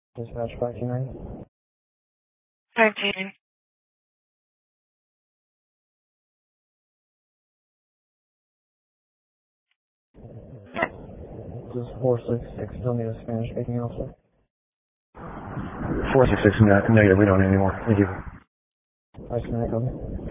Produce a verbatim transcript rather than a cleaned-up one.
Dispatch five two nine. thirteen. This is four six six, still need a Spanish speaking officer. four six six, negative, we don't anymore. Thank you. five two nine, copy.